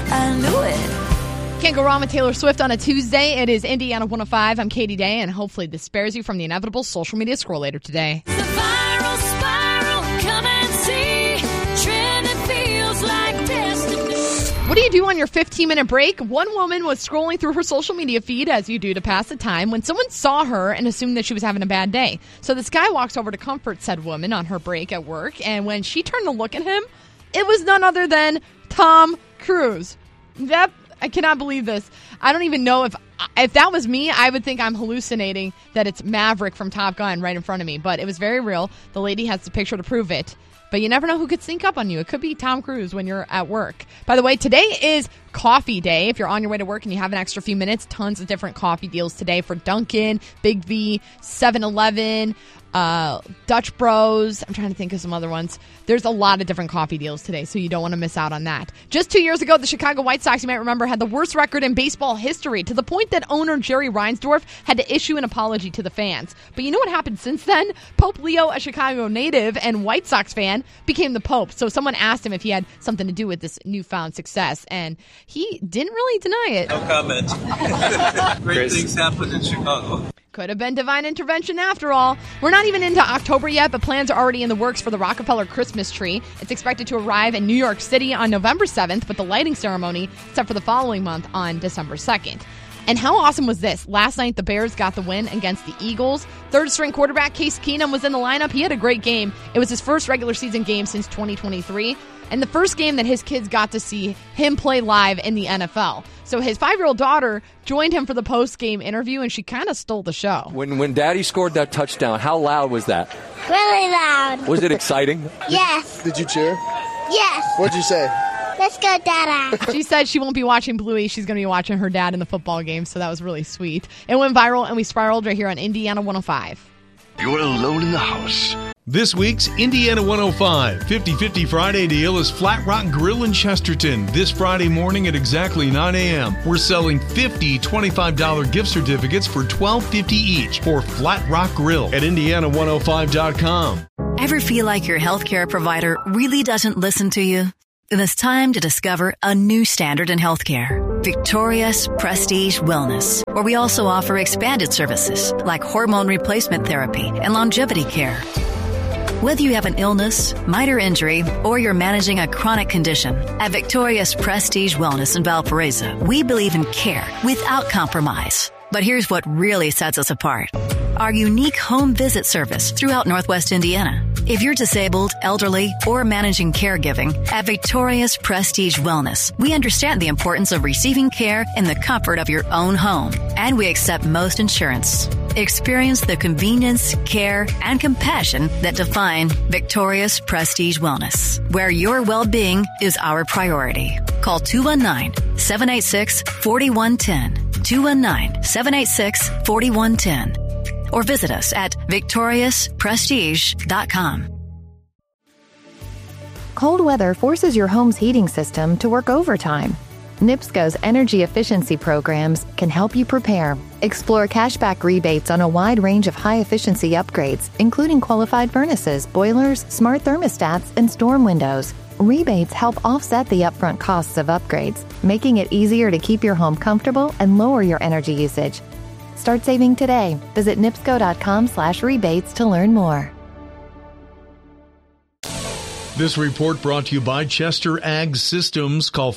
I knew it. Can't go wrong with Taylor Swift on a Tuesday. It is Indiana 105. I'm Katie Day, and hopefully this spares you from the inevitable social media scroll later today. The viral spiral, come and see. Trend that feels like destiny. What do you do on your 15-minute break? One woman was scrolling through her social media feed, as you do to pass the time, when someone saw her and assumed that she was having a bad day. So this guy walks over to comfort said woman on her break at work, and when she turned to look at him, it was none other than Tom Cruise. Yep. I cannot believe this. I don't even know if that was me, I would think I'm hallucinating that it's Maverick from Top Gun right in front of me. But it was very real. The lady has the picture to prove it. But you never know who could sneak up on you. It could be Tom Cruise when you're at work. By the way, today is coffee day. If you're on your way to work and you have an extra few minutes, tons of different coffee deals today for Dunkin', Big V, 7-Eleven, Dutch Bros. I'm trying to think of some other ones. There's a lot of different coffee deals today, so you don't want to miss out on that. Just 2 years ago, the Chicago White Sox, you might remember, had the worst record in baseball history, to the point that owner Jerry Reinsdorf had to issue an apology to the fans. But you know what happened since then? Pope Leo, a Chicago native and White Sox fan, became the Pope. So someone asked him if he had something to do with this newfound success, and he didn't really deny it. No comment. Great things happen in Chicago. Could have been divine intervention after all. We're not even into October yet, but plans are already in the works for the Rockefeller Christmas tree. It's expected to arrive in New York City on November 7th, but the lighting ceremony set for the following month on December 2nd. And how awesome was this? Last night, the Bears got the win against the Eagles. Third-string quarterback Case Keenum was in the lineup. He had a great game. It was his first regular season game since 2023, and the first game that his kids got to see him play live in the NFL. So his 5-year-old daughter joined him for the post-game interview, and she kind of stole the show. When Daddy scored that touchdown, how loud was that? Really loud. Was it exciting? Yes. Did you cheer? Yes. What'd you say? Let's go, Dada. She said she won't be watching Bluey. She's going to be watching her dad in the football game, so that was really sweet. It went viral, and we spiraled right here on Indiana 105. You're alone in the house. This week's Indiana 105 50-50 Friday deal is Flat Rock Grill in Chesterton. This Friday morning at exactly 9 a.m. We're selling 50 $25 gift certificates for $12.50 each for Flat Rock Grill at Indiana105.com. Ever feel like your healthcare provider really doesn't listen to you? Then it's time to discover a new standard in healthcare. Victorious Prestige Wellness, where we also offer expanded services like hormone replacement therapy and longevity care. Whether you have an illness, minor injury, or you're managing a chronic condition, at Victorious Prestige Wellness in Valparaiso, we believe in care without compromise. But here's what really sets us apart. Our unique home visit service throughout Northwest Indiana. If you're disabled, elderly, or managing caregiving, at Victorious Prestige Wellness, we understand the importance of receiving care in the comfort of your own home. And we accept most insurance. Experience the convenience, care, and compassion that define Victorious Prestige Wellness, where your well-being is our priority. Call 219-786-4110. 219-786-4110. Or visit us at victoriousprestige.com. Cold weather forces your home's heating system to work overtime. NIPSCO's energy efficiency programs can help you prepare. Explore cashback rebates on a wide range of high-efficiency upgrades, including qualified furnaces, boilers, smart thermostats, and storm windows. Rebates help offset the upfront costs of upgrades, making it easier to keep your home comfortable and lower your energy usage. Start saving today. Visit nipsco.com/rebates to learn more. This report brought to you by Chester Ag Systems. Call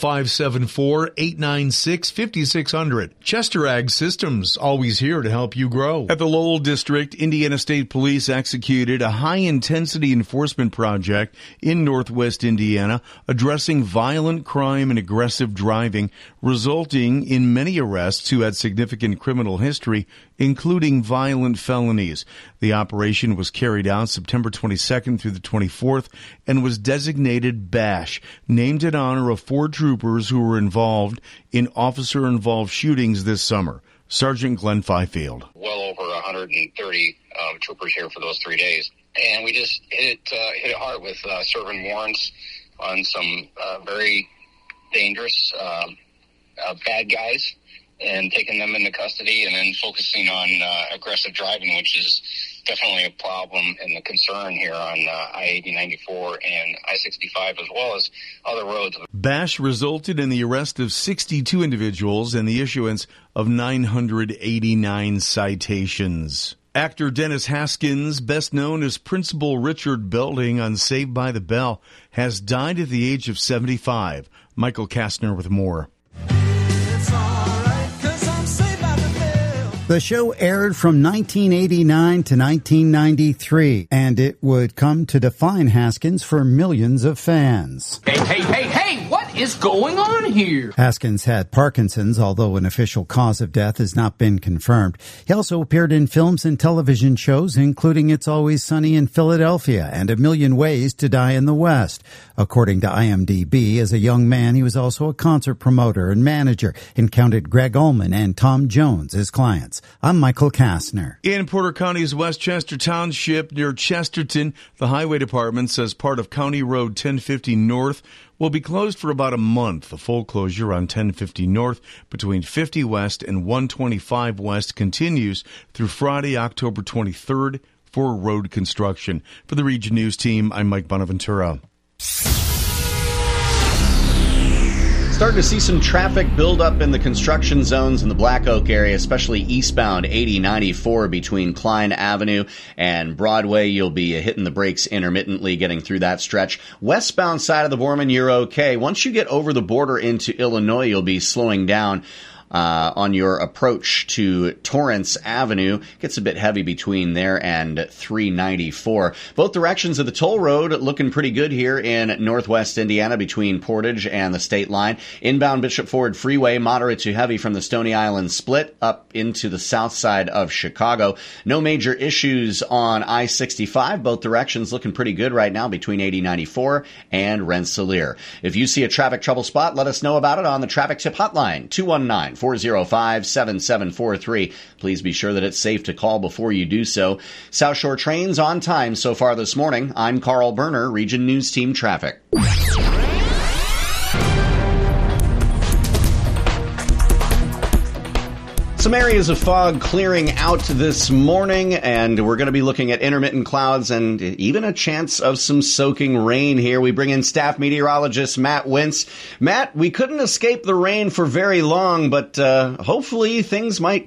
574-896-5600. Chester Ag Systems, always here to help you grow. At the Lowell District, Indiana State Police executed a high-intensity enforcement project in Northwest Indiana addressing violent crime and aggressive driving, resulting in many arrests who had significant criminal history, including violent felonies. The operation was carried out September 22nd through the 24th and was designated BASH, named in honor of 4 troopers who were involved in officer-involved shootings this summer. Sergeant Glenn Fifield. Well over 130 troopers here for those 3 days. And we just hit it hard with serving warrants on some very dangerous bad guys and taking them into custody, and then focusing on aggressive driving, which is definitely a problem and a concern here on I-80, 94, and I-65, as well as other roads. Bash resulted in the arrest of 62 individuals and the issuance of 989 citations. Actor Dennis Haskins, best known as Principal Richard Belding on Saved by the Bell, has died at the age of 75. Michael Kastner with more. The show aired from 1989 to 1993, and it would come to define Haskins for millions of fans. Hey, what is going on here? Haskins had Parkinson's, although an official cause of death has not been confirmed. He also appeared in films and television shows, including It's Always Sunny in Philadelphia and A Million Ways to Die in the West. According to IMDb, as a young man, he was also a concert promoter and manager and counted Greg Allman and Tom Jones as clients. I'm Michael Kastner. In Porter County's Westchester Township near Chesterton, the Highway Department says part of County Road 1050 North will be closed for about a month. The full closure on 1050 North between 50 West and 125 West continues through Friday, October 23rd for road construction. For the Region News team, I'm Mike Bonaventura. Starting to see some traffic build up in the construction zones in the Black Oak area, especially eastbound 8094 between Klein Avenue and Broadway. You'll be hitting the brakes intermittently getting through that stretch. Westbound side of the Borman, you're okay. Once you get over the border into Illinois, you'll be slowing down on your approach to Torrance Avenue. Gets a bit heavy between there and 394. Both directions of the toll road looking pretty good here in northwest Indiana between Portage and the state line. Inbound Bishop Ford Freeway, moderate to heavy from the Stony Island split up into the south side of Chicago. No major issues on I-65. Both directions looking pretty good right now between 8094 and Rensselaer. If you see a traffic trouble spot, let us know about it on the Traffic Tip Hotline, 219-405-7743. Please be sure that it's safe to call before you do so. South Shore trains on time so far this morning. I'm Carl Berner, Region News Team Traffic. Some areas of fog clearing out this morning, and we're going to be looking at intermittent clouds and even a chance of some soaking rain here. We bring in staff meteorologist Matt Wentz. Matt, we couldn't escape the rain for very long, but hopefully things might